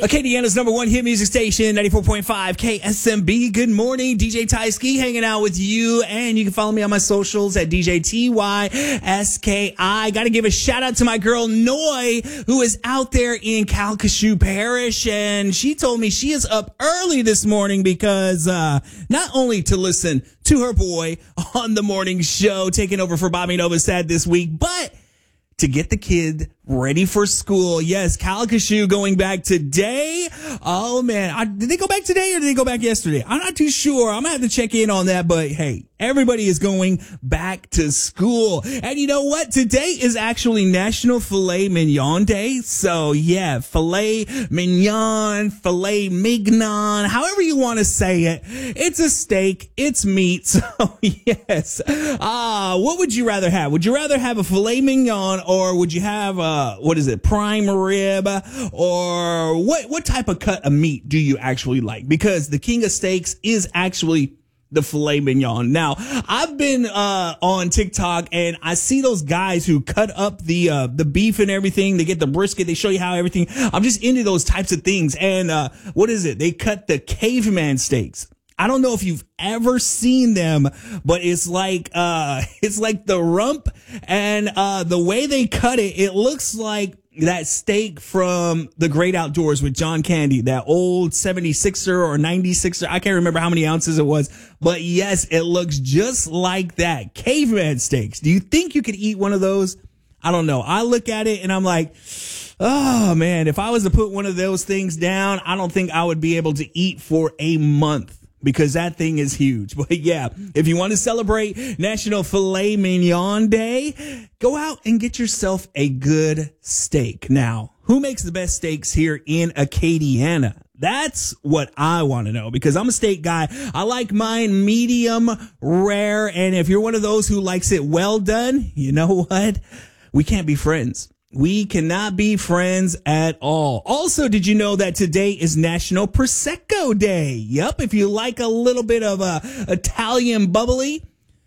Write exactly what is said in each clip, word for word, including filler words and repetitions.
Acadiana's number one hit music station, ninety-four point five K S M B. Good morning. D J Tyski hanging out with you. And you can follow me on my socials at D J T Y S K I. Got to give a shout out to my girl, Noi, who is out there in Calcasieu Parish. And she told me she is up early this morning because uh, not only to listen to her boy on the morning show, taking over for Bobby Novosad this week, but to get the kid ready for school. Yes, Calcasieu going back today. Oh, man. I, did they go back today or did they go back yesterday? I'm not too sure. I'm going to have to check in on that. But, hey, everybody is going back to school. And you know what? Today is actually National Filet Mignon Day. So, yeah, filet mignon, filet mignon, however you want to say it. It's a steak. It's meat. So, yes. Ah, uh, what would you rather have? Would you rather have a filet mignon or would you have a Uh, what is it, prime rib, or what what type of cut of meat do you actually like? Because the king of steaks is actually the filet mignon. Now, I've been uh, on TikTok and I see those guys who cut up the uh, the beef and everything. They get the brisket. They show you how everything. I'm just into those types of things. And uh, what is it? They cut the caveman steaks. I don't know if you've ever seen them, but it's like, uh, it's like the rump and, uh, the way they cut it, it looks like that steak from The Great Outdoors with John Candy, that old seventy-sixer or ninety-sixer. I can't remember how many ounces it was, but yes, it looks just like that. Caveman steaks. Do you think you could eat one of those? I don't know. I look at it and I'm like, oh man, if I was to put one of those things down, I don't think I would be able to eat for a month. Because that thing is huge. But yeah, if you want to celebrate National Filet Mignon Day, go out and get yourself a good steak. Now, who makes the best steaks here in Acadiana? That's what I want to know because I'm a steak guy. I like mine medium rare. And if you're one of those who likes it well done, you know what? We can't be friends. We cannot be friends at all. Also, did you know that today is National Prosecco Day? Yep. If you like a little bit of a Italian bubbly,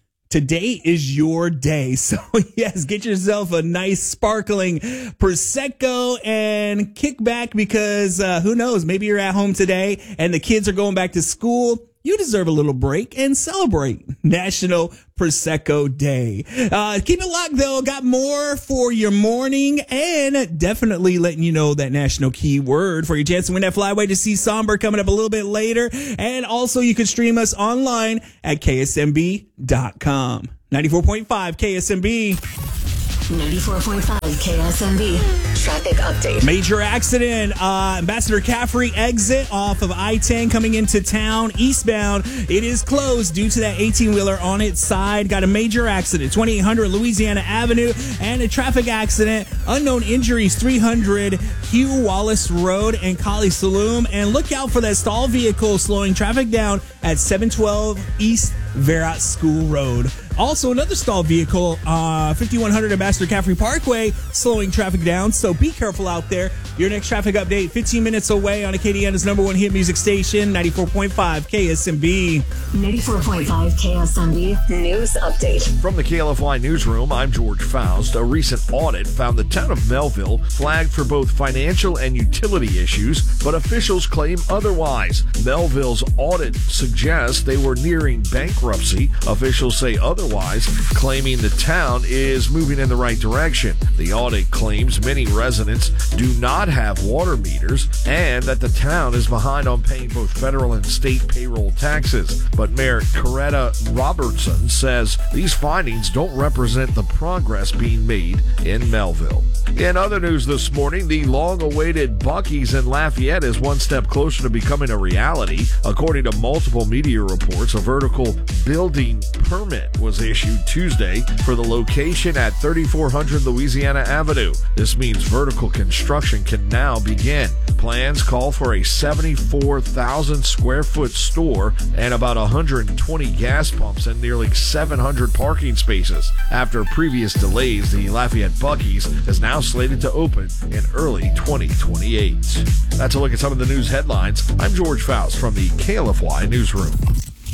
today is your day. So yes, get yourself a nice sparkling Prosecco and kick back because uh, who knows? Maybe you're at home today and the kids are going back to school. You deserve a little break and celebrate National Prosecco Day. Uh, keep it locked, though. Got more for your morning and definitely letting you know that national keyword for your chance to win that flyway to see Somber coming up a little bit later. And also you can stream us online at K S M B dot com. ninety-four point five K S M B. ninety-four point five K S M B. Traffic update. Major accident. Uh, Ambassador Caffrey exit off of I ten coming into town eastbound. It is closed due to that eighteen-wheeler on its side. Got a major accident. twenty-eight hundred Louisiana Avenue and a traffic accident. Unknown injuries. three hundred Hugh Wallace Road and Kali Saloom. And look out for that stall vehicle slowing traffic down at seven twelve East Verat School Road. Also, another stalled vehicle, uh, fifty-one hundred Ambassador Caffrey Parkway, slowing traffic down. So be careful out there. Your next traffic update, fifteen minutes away on Acadiana's number one hit music station, ninety-four point five K S M B. ninety-four point five K S M B News Update. From the K L F Y Newsroom, I'm George Faust. A recent audit found the town of Melville flagged for both financial and utility issues, but officials claim otherwise. Melville's audit suggests they were nearing bankruptcy. Officials say otherwise, claiming the town is moving in the right direction. The audit claims many residents do not have water meters and that the town is behind on paying both federal and state payroll taxes. But Mayor Coretta Robertson says these findings don't represent the progress being made in Melville. In other news this morning, the long-awaited Buc-ee's in Lafayette is one step closer to becoming a reality. According to multiple media reports, a vertical building permit was issued Tuesday for the location at thirty-four hundred Louisiana Avenue. This means vertical construction can now begin. Plans call for a seventy-four thousand square foot store and about one hundred twenty gas pumps and nearly seven hundred parking spaces. After previous delays, the Lafayette Buc-ee's is now slated to open in early twenty twenty-eight. That's a look at some of the news headlines. I'm George Faust from the K L F Y Newsroom.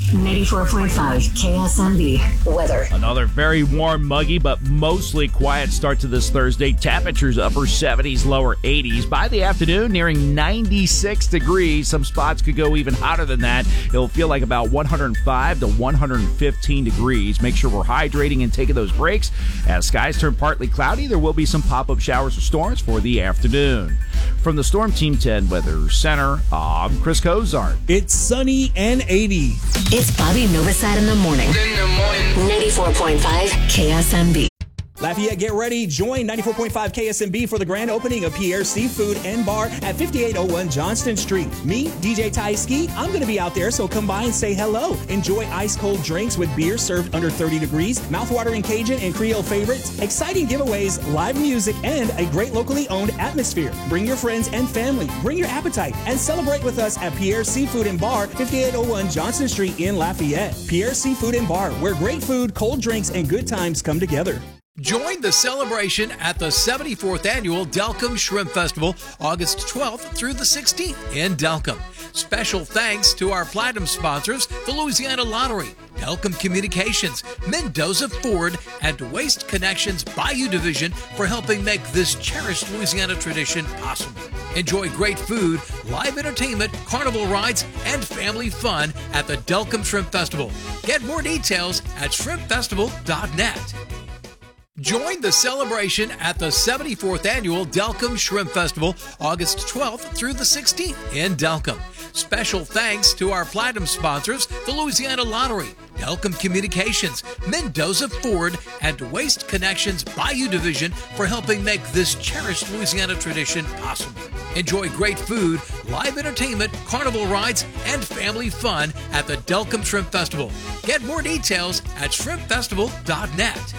ninety-four point five K S M B weather. Another very warm, muggy, but mostly quiet start to this Thursday. Temperatures upper seventies, lower eighties. By the afternoon, nearing ninety-six degrees. Some spots could go even hotter than that. It'll feel like about one hundred five to one hundred fifteen degrees. Make sure we're hydrating and taking those breaks. As skies turn partly cloudy, there will be some pop-up showers or storms for the afternoon. From the Storm Team ten Weather Center, I'm Chris Cozart. It's sunny and eighty. It's Bobby Novosad in the morning. In the morning. ninety-four point five K S M B. Lafayette, get ready. Join ninety-four point five K S M B for the grand opening of Pierre's Seafood and Bar at fifty-eight oh one Johnston Street. Me, D J Ty Ski, I'm going to be out there, so come by and say hello. Enjoy ice-cold drinks with beer served under thirty degrees, mouthwatering Cajun and Creole favorites, exciting giveaways, live music, and a great locally owned atmosphere. Bring your friends and family. Bring your appetite and celebrate with us at Pierre's Seafood and Bar, fifty-eight oh one Johnston Street in Lafayette. Pierre's Seafood and Bar, where great food, cold drinks, and good times come together. Join the celebration at the seventy-fourth Annual Delcambre Shrimp Festival, August twelfth through the sixteenth in Delcambre. Special thanks to our platinum sponsors, the Louisiana Lottery, Delcambre Communications, Mendoza Ford, and Waste Connections Bayou Division for helping make this cherished Louisiana tradition possible. Enjoy great food, live entertainment, carnival rides, and family fun at the Delcambre Shrimp Festival. Get more details at shrimp festival dot net. Join the celebration at the seventy-fourth Annual Delcambre Shrimp Festival, August twelfth through the sixteenth in Delcambre. Special thanks to our platinum sponsors, the Louisiana Lottery, Delcambre Communications, Mendoza Ford, and Waste Connections Bayou Division for helping make this cherished Louisiana tradition possible. Enjoy great food, live entertainment, carnival rides, and family fun at the Delcambre Shrimp Festival. Get more details at shrimp festival dot net.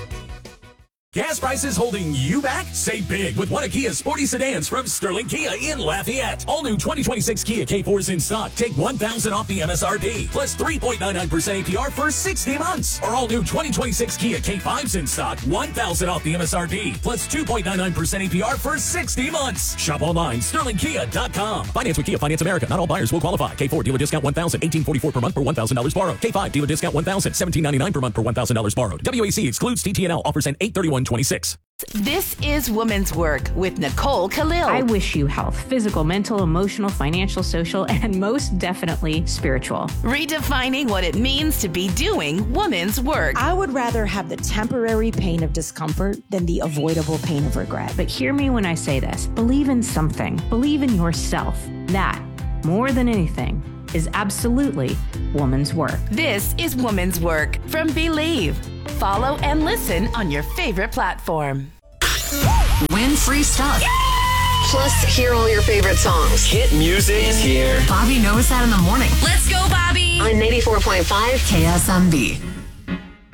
Gas prices holding you back? Save big with one of Kia's sporty sedans from Sterling Kia in Lafayette. All new twenty twenty-six Kia K fours in stock. Take one thousand dollars off the M S R P, plus three point nine nine percent A P R for sixty months. Or all new twenty twenty-six Kia K fives in stock. one thousand dollars off the M S R P, plus two point nine nine percent A P R for sixty months. Shop online, sterling kia dot com. Finance with Kia Finance America. Not all buyers will qualify. K four dealer discount one thousand dollars, eighteen forty-four per month per one thousand dollars borrowed. K five dealer discount one thousand dollars, seventeen ninety-nine per month per one thousand dollars borrowed. W A C excludes T T N L. Offers end eight thirty-one twenty-six. This is Woman's Work with Nicole Khalil. I wish you health, physical, mental, emotional, financial, social, and most definitely spiritual. Redefining what it means to be doing woman's work. I would rather have the temporary pain of discomfort than the avoidable pain of regret. But hear me when I say this. Believe in something. Believe in yourself. That, more than anything, is absolutely woman's work. This is Woman's Work from Believe. Follow and listen on your favorite platform. Win free stuff. Plus, hear all your favorite songs. Hit music is here. Bobby Novosad in the morning. Let's go, Bobby! On ninety-four point five K S M B.